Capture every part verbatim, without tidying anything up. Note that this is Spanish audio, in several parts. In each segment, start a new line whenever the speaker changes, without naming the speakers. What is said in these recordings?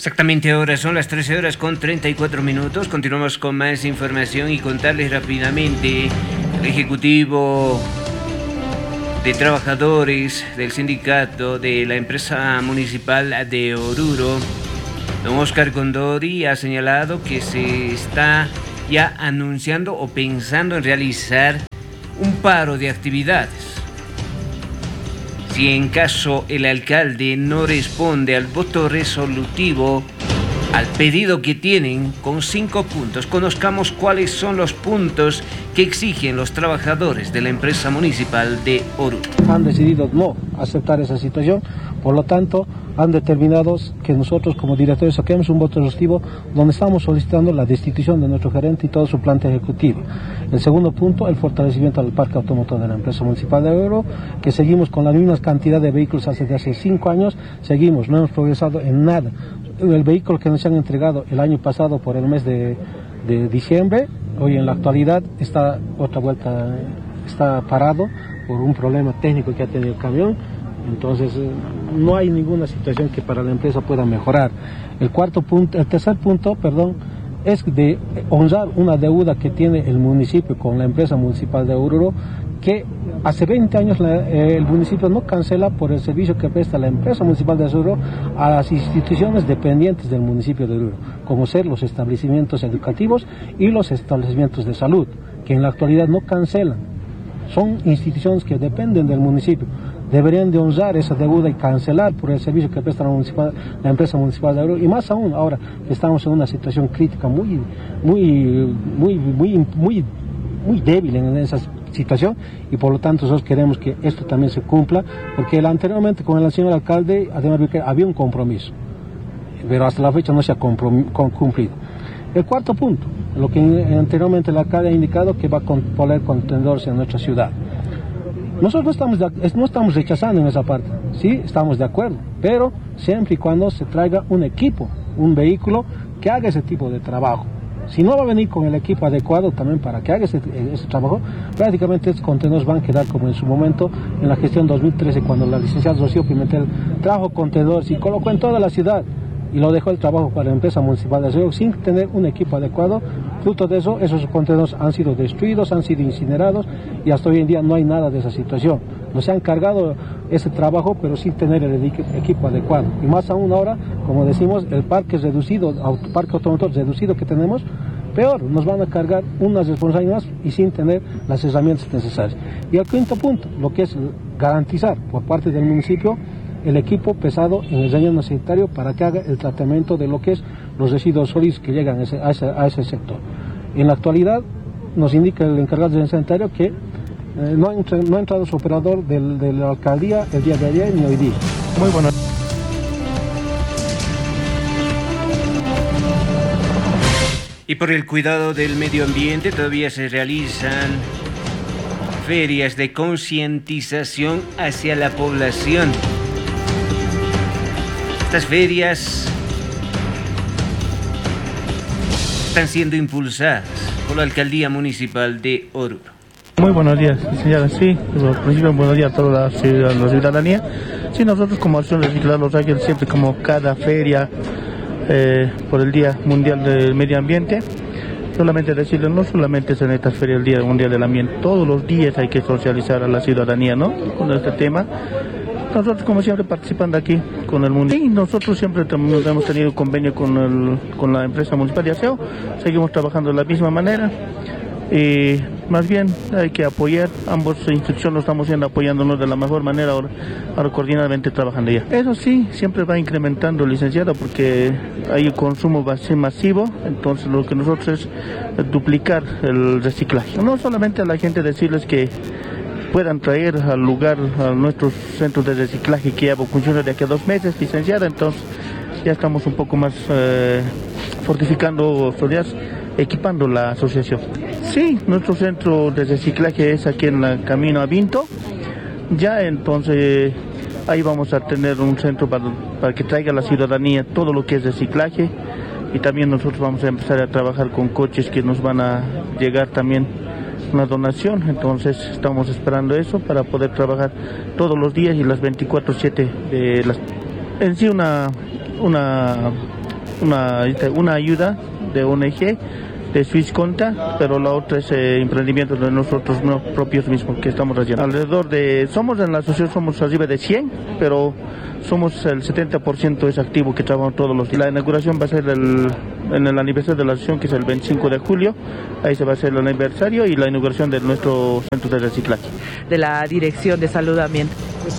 Exactamente, ahora son las trece horas con treinta y cuatro minutos. Continuamos con más información y contarles rápidamente el Ejecutivo de Trabajadores del Sindicato de la Empresa Municipal de Oruro, don Oscar Condori, ha señalado que se está ya anunciando o pensando en realizar un paro de actividades. Si en caso el alcalde no responde al voto resolutivo, al pedido que tienen con cinco puntos, conozcamos cuáles son los puntos que exigen los trabajadores de la empresa municipal de Oruro.
Han decidido no aceptar esa situación, por lo tanto han determinado que nosotros como directores saquemos un voto resolutivo donde estamos solicitando la destitución de nuestro gerente y todo su planta ejecutiva. El segundo punto, el fortalecimiento del parque automotor de la empresa municipal de Oruro, que seguimos con la misma cantidad de vehículos hace, hace cinco años, seguimos, no hemos progresado en nada. El vehículo que nos han entregado el año pasado por el mes de, de diciembre, hoy en la actualidad está otra vuelta, está parado por un problema técnico que ha tenido el camión. Entonces no hay ninguna situación que para la empresa pueda mejorar. El cuarto punto, el tercer punto, perdón, es de honrar una deuda que tiene el municipio con la empresa municipal de Oruro, que hace veinte años la, eh, el municipio no cancela por el servicio que presta la empresa municipal de Oruro a las instituciones dependientes del municipio de Oruro, como ser los establecimientos educativos y los establecimientos de salud, que en la actualidad no cancelan. Son instituciones que dependen del municipio. Deberían de honrar esa deuda y cancelar por el servicio que presta la, municipal, la empresa municipal de Oruro, y más aún ahora que estamos en una situación crítica muy, muy, muy, muy, muy, muy débil en esa situación, y por lo tanto nosotros queremos que esto también se cumpla, porque el, anteriormente con el señor alcalde además había un compromiso, pero hasta la fecha no se ha cumplido. El cuarto punto, lo que anteriormente el alcalde ha indicado, que va a poner contenedores en nuestra ciudad. Nosotros no estamos, de, no estamos rechazando en esa parte, sí, estamos de acuerdo, pero siempre y cuando se traiga un equipo, un vehículo que haga ese tipo de trabajo. Si no va a venir con el equipo adecuado también para que haga ese, ese trabajo, prácticamente estos contenedores van a quedar como en su momento en la gestión dos mil trece, cuando la licenciada Rocío Pimentel trajo contenedores y colocó en toda la ciudad y lo dejó el trabajo para la empresa municipal de Oruro sin tener un equipo adecuado. Fruto de eso, esos contenedores han sido destruidos, han sido incinerados, y hasta hoy en día no hay nada de esa situación. Nos han cargado ese trabajo, pero sin tener el equipo adecuado. Y más aún ahora, como decimos, el parque reducido, el parque automotor reducido que tenemos, peor, nos van a cargar unas responsabilidades y sin tener las herramientas necesarias. Y el quinto punto, lo que es garantizar por parte del municipio el equipo pesado en el relleno sanitario para que haga el tratamiento de lo que es los residuos sólidos que llegan a ese, a ese, a ese sector. En la actualidad nos indica el encargado del relleno sanitario que eh, no, ha entrado, no ha entrado su operador del, de la alcaldía el día de ayer ni hoy día.
Muy bueno.
Y por el cuidado del medio ambiente todavía se realizan ferias de concientización hacia la población. Estas ferias están siendo impulsadas por la Alcaldía Municipal de Oruro.
Muy buenos días, señora. Sí, al principio buenos días a toda la, la ciudadanía. Sí, nosotros como Acción Reciclar Los Ángeles, siempre como cada feria eh, por el Día Mundial del Medio Ambiente, solamente decirles, no solamente es en esta feria el Día Mundial del Ambiente, todos los días hay que socializar a la ciudadanía, ¿no?, con este tema. Nosotros como siempre participando aquí con el mundo. Y nosotros siempre hemos tenido convenio con, el, con la empresa municipal de aseo, seguimos trabajando de la misma manera. Y más bien hay que apoyar, ambos instituciones lo estamos haciendo, apoyándonos de la mejor manera, ahora, ahora coordinadamente trabajando ya. Eso sí, siempre va incrementando, licenciada, porque hay un consumo masivo, entonces lo que nosotros es duplicar el reciclaje. No solamente a la gente decirles que puedan traer al lugar a nuestros centros de reciclaje que ya funcionan de aquí a dos meses, licenciada, entonces ya estamos un poco más eh, fortificando autoridades, equipando la asociación. Sí, nuestro centro de reciclaje es aquí en el camino a Vinto, ya entonces ahí vamos a tener un centro para, para que traiga a la ciudadanía todo lo que es reciclaje, y también nosotros vamos a empezar a trabajar con coches que nos van a llegar también una donación, entonces estamos esperando eso para poder trabajar todos los días y las veinticuatro siete de las... En sí una, una una, una ayuda de O N G, de Swissconta, pero la otra es eh, emprendimiento de nosotros no, propios mismos que estamos haciendo. Alrededor de, somos en la asociación somos arriba de cien, pero somos el setenta por ciento es activo que trabajamos todos los días. La inauguración va a ser el, en el aniversario de la asociación, que es el veinticinco de julio, ahí se va a hacer el aniversario y la inauguración de nuestro centro de reciclaje.
De la Dirección de Salud Ambiental.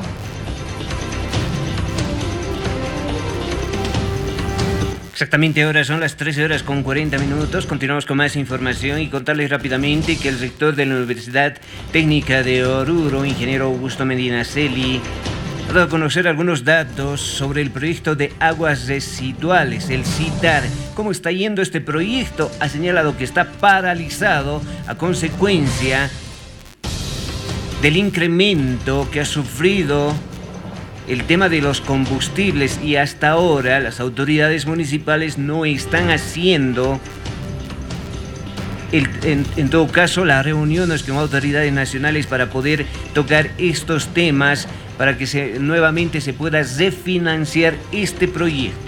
Exactamente, ahora son las trece horas con cuarenta minutos. Continuamos con más información y contarles rápidamente que el rector de la Universidad Técnica de Oruro, ingeniero Augusto Medina Celi, ha dado a conocer algunos datos sobre el proyecto de aguas residuales, el CITAR. ¿Cómo está yendo este proyecto? Ha señalado que está paralizado a consecuencia del incremento que ha sufrido el tema de los combustibles, y hasta ahora las autoridades municipales no están haciendo, el, en, en todo caso, las reuniones con autoridades nacionales para poder tocar estos temas, para que se, nuevamente se pueda refinanciar este proyecto.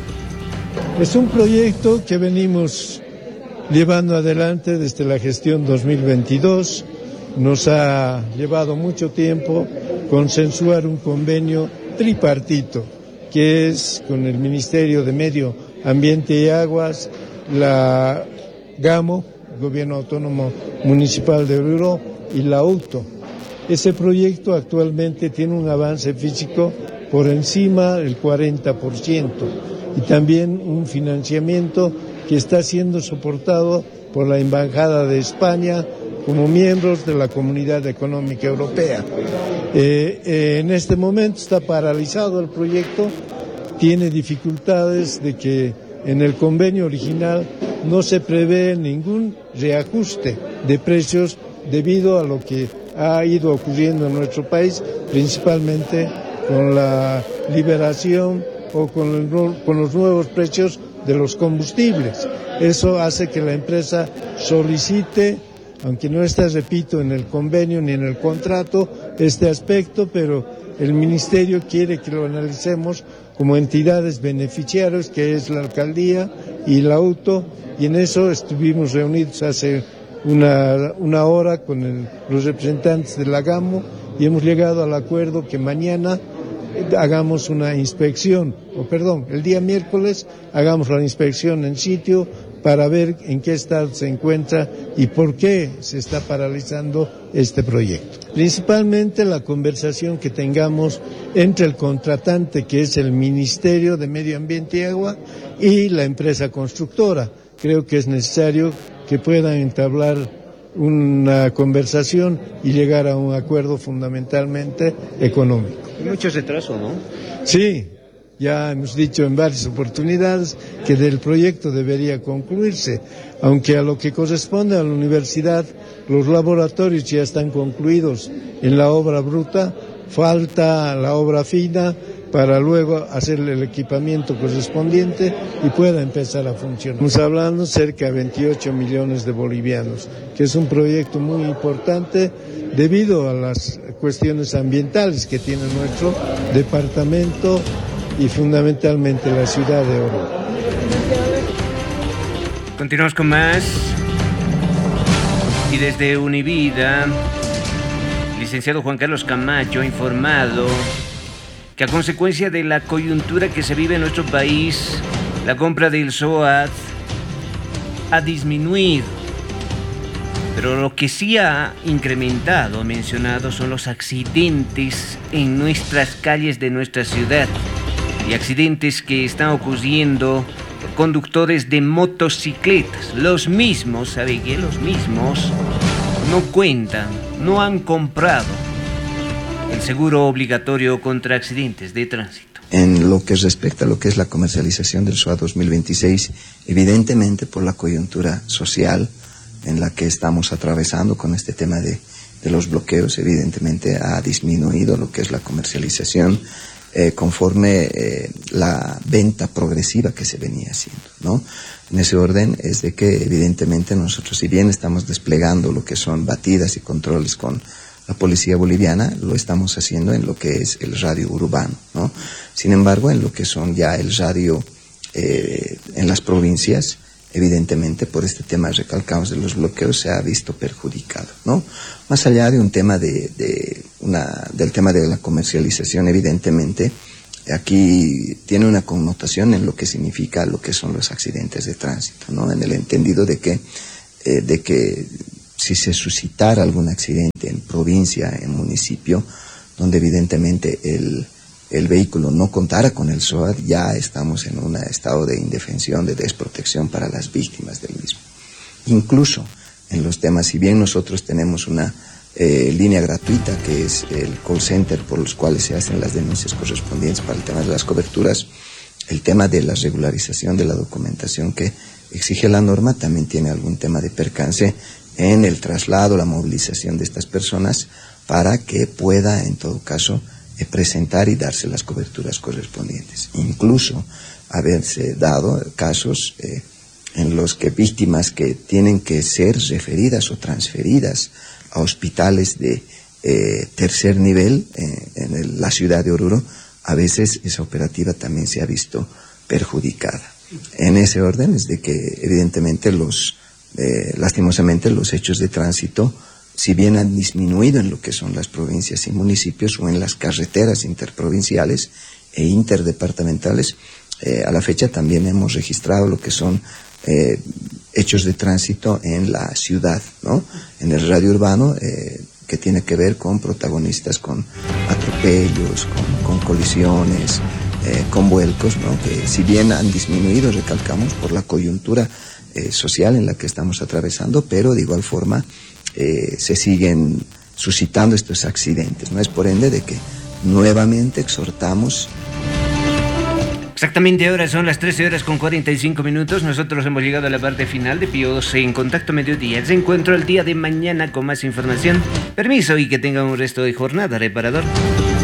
Es un proyecto que venimos llevando adelante desde la gestión dos mil veintidós. Nos ha llevado mucho tiempo consensuar un convenio tripartito, que es con el Ministerio de Medio Ambiente y Aguas, la GAMO, Gobierno Autónomo Municipal de Oruro, y la U T O. Ese proyecto actualmente tiene un avance físico por encima del cuarenta por ciento y también un financiamiento que está siendo soportado por la Embajada de España como miembros de la Comunidad Económica Europea. Eh, eh, en este momento está paralizado el proyecto, tiene dificultades de que en el convenio original no se prevé ningún reajuste de precios debido a lo que ha ido ocurriendo en nuestro país, principalmente con la liberación o con, el, con los nuevos precios de los combustibles. Eso hace que la empresa solicite, aunque no está, repito, en el convenio ni en el contrato, este aspecto, pero el Ministerio quiere que lo analicemos como entidades beneficiarias, que es la Alcaldía y la U T O, y en eso estuvimos reunidos hace una, una hora con el, los representantes de la GAMO, y hemos llegado al acuerdo que mañana hagamos una inspección, o perdón, el día miércoles hagamos la inspección en sitio para ver en qué estado se encuentra y por qué se está paralizando este proyecto. Principalmente la conversación que tengamos entre el contratante, que es el Ministerio de Medio Ambiente y Agua, y la empresa constructora. Creo que es necesario que puedan entablar una conversación y llegar a un acuerdo fundamentalmente económico.
Mucho retraso, ¿no?
Sí. Ya hemos dicho en varias oportunidades que del proyecto debería concluirse, aunque a lo que corresponde a la universidad, los laboratorios ya están concluidos en la obra bruta, falta la obra fina para luego hacer el equipamiento correspondiente y pueda empezar a funcionar. Estamos hablando cerca de veintiocho millones de bolivianos, que es un proyecto muy importante debido a las cuestiones ambientales que tiene nuestro departamento y fundamentalmente la ciudad de Oruro.
Continuamos con más. Y desde Univida, el licenciado Juan Carlos Camacho ha informado que a consecuencia de la coyuntura que se vive en nuestro país, la compra del SOAT ha disminuido. Pero lo que sí ha incrementado, mencionado, son los accidentes en nuestras calles de nuestra ciudad. Y accidentes que están ocurriendo por conductores de motocicletas. Los mismos, ¿sabe qué? Los mismos no cuentan, no han comprado el seguro obligatorio contra accidentes de tránsito.
En lo que respecta a lo que es la comercialización del SOAT dos mil veintiséis, evidentemente por la coyuntura social en la que estamos atravesando con este tema de, de los bloqueos, evidentemente ha disminuido lo que es la comercialización. Eh, conforme eh, la venta progresiva que se venía haciendo, ¿no? En ese orden es de que evidentemente nosotros, si bien estamos desplegando lo que son batidas y controles con la policía boliviana, lo estamos haciendo en lo que es el radio urbano, ¿no? Sin embargo, en lo que son ya el radio eh, en las provincias, evidentemente por este tema recalcamos de los bloqueos se ha visto perjudicado, ¿no? Más allá de un tema de, de una, del tema de la comercialización, evidentemente, aquí tiene una connotación en lo que significa lo que son los accidentes de tránsito, ¿no? En el entendido de que, eh, de que si se suscitara algún accidente en provincia, en municipio, donde evidentemente el, el vehículo no contara con el S O A D, ya estamos en un estado de indefensión, de desprotección para las víctimas del mismo. Incluso en los temas, si bien nosotros tenemos una eh, línea gratuita que es el call center por los cuales se hacen las denuncias correspondientes para el tema de las coberturas, el tema de la regularización de la documentación que exige la norma también tiene algún tema de percance en el traslado, la movilización de estas personas para que pueda en todo caso eh, presentar y darse las coberturas correspondientes. Incluso haberse dado casos eh, en los que víctimas que tienen que ser referidas o transferidas a hospitales de eh, tercer nivel eh, en el, la ciudad de Oruro, a veces esa operativa también se ha visto perjudicada. En ese orden es de que evidentemente los, eh, lastimosamente los hechos de tránsito, si bien han disminuido en lo que son las provincias y municipios o en las carreteras interprovinciales e interdepartamentales, eh, a la fecha también hemos registrado lo que son eh, hechos de tránsito en la ciudad, ¿no? En el radio urbano, eh, que tiene que ver con protagonistas, con atropellos, con, con colisiones, eh, con vuelcos, ¿no? Que si bien han disminuido, recalcamos, por la coyuntura eh, social en la que estamos atravesando, pero de igual forma eh, se siguen suscitando estos accidentes, ¿no? Es por ende de que nuevamente exhortamos.
Exactamente, ahora son las trece horas con cuarenta y cinco minutos. Nosotros hemos llegado a la parte final de Pío doce en Contacto Mediodía. Se encuentra el día de mañana con más información. Permiso y que tenga un resto de jornada, reparador.